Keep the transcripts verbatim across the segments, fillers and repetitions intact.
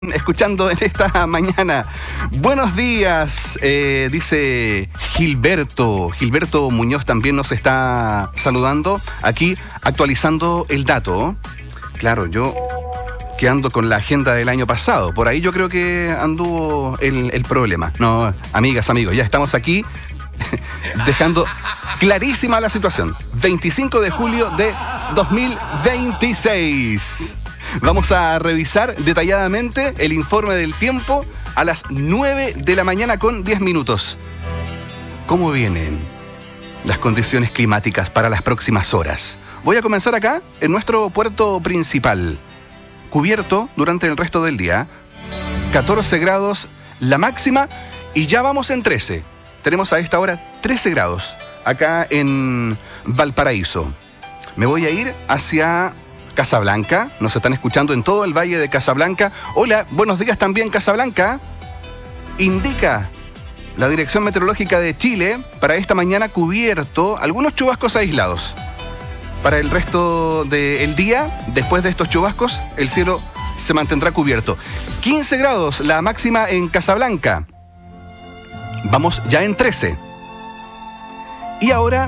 Escuchando en esta mañana. Buenos días, eh, dice Gilberto. Gilberto Muñoz también nos está saludando. Aquí actualizando el dato. Claro, yo quedando con la agenda del año pasado. Por ahí yo creo que anduvo el, el problema. No, amigas, amigos, ya estamos aquí dejando clarísima la situación. veinticinco de julio de dos mil veintiséis. Vamos a revisar detalladamente el informe del tiempo a las nueve de la mañana con diez minutos. ¿Cómo vienen las condiciones climáticas para las próximas horas? Voy a comenzar acá, en nuestro puerto principal. Cubierto durante el resto del día. catorce grados la máxima y ya vamos en trece. Tenemos a esta hora trece grados acá en Valparaíso. Me voy a ir hacia Casablanca, nos están escuchando en todo el valle de Casablanca. Hola, buenos días también Casablanca. Indica la Dirección Meteorológica de Chile para esta mañana cubierto, algunos chubascos aislados. Para el resto del día, después de estos chubascos, el cielo se mantendrá cubierto. quince grados la máxima en Casablanca. Vamos ya en trece. Y ahora,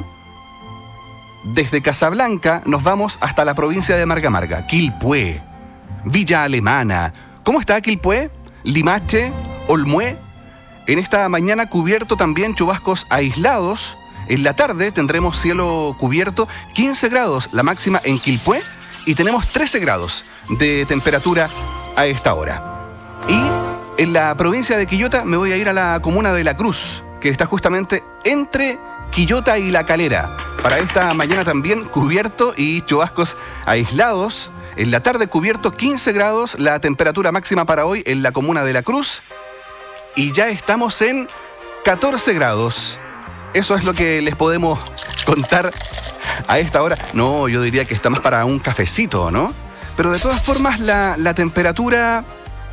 desde Casablanca nos vamos hasta la provincia de Marga Marga, Quilpué, Villa Alemana. ¿Cómo está Quilpué? Limache, Olmué. En esta mañana cubierto también chubascos aislados. En la tarde tendremos cielo cubierto, quince grados la máxima en Quilpué y tenemos trece grados de temperatura a esta hora. Y en la provincia de Quillota me voy a ir a la comuna de La Cruz, que está justamente entre Quillota y La Calera. Para esta mañana también cubierto y chubascos aislados. En la tarde cubierto quince grados la temperatura máxima para hoy en la comuna de La Cruz. Y ya estamos en catorce grados. Eso es lo que les podemos contar a esta hora. No, yo diría que está más para un cafecito, ¿no? Pero de todas formas la, la temperatura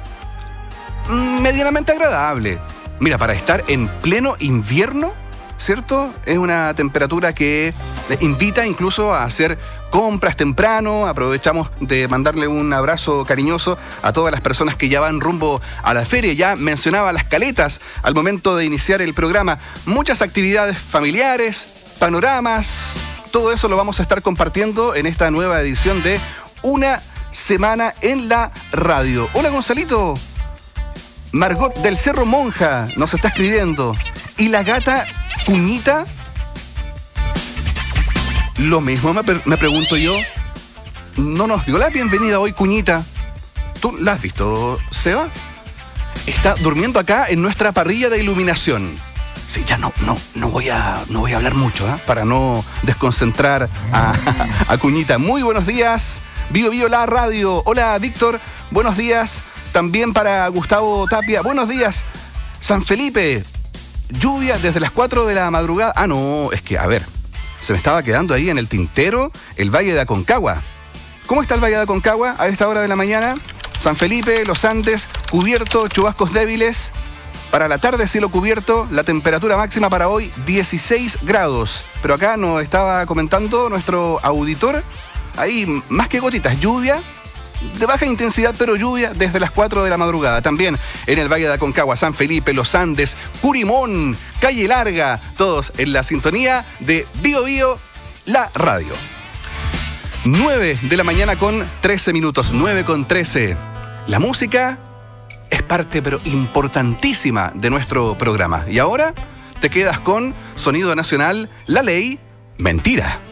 mmm, medianamente agradable. Mira, para estar en pleno invierno, ¿cierto? Es una temperatura que invita incluso a hacer compras temprano. Aprovechamos de mandarle un abrazo cariñoso a todas las personas que ya van rumbo a la feria. Ya mencionaba las caletas al momento de iniciar el programa. Muchas actividades familiares, panoramas, todo eso lo vamos a estar compartiendo en esta nueva edición de Una Semana en la Radio. Hola Gonzalito. Margot del Cerro Monja nos está escribiendo. Y la gata Cuñita, lo mismo me, me pregunto yo. No nos dio la bienvenida hoy Cuñita. ¿Tú la has visto, Seba? Está durmiendo acá en nuestra parrilla de iluminación. Sí, ya no, no, no voy a, no voy a hablar mucho, ¿eh? Para no desconcentrar a, a Cuñita. Muy buenos días, Bio Bio la Radio. Hola Víctor, buenos días. También para Gustavo Tapia, buenos días. San Felipe, lluvia desde las cuatro de la madrugada. Ah, no, es que, a ver, se me estaba quedando ahí en el tintero el Valle de Aconcagua. ¿Cómo está el Valle de Aconcagua a esta hora de la mañana? San Felipe, Los Andes, cubierto, chubascos débiles. Para la tarde, cielo cubierto, la temperatura máxima para hoy, dieciséis grados. Pero acá nos estaba comentando nuestro auditor, ahí más que gotitas, lluvia de baja intensidad, pero lluvia desde las cuatro de la madrugada. También en el Valle de Aconcagua, San Felipe, Los Andes, Curimón, Calle Larga, todos en la sintonía de Bio Bio, la radio. nueve de la mañana con trece minutos, nueve con trece. La música es parte, pero importantísima, de nuestro programa. Y ahora te quedas con Sonido Nacional, La Ley, Mentira.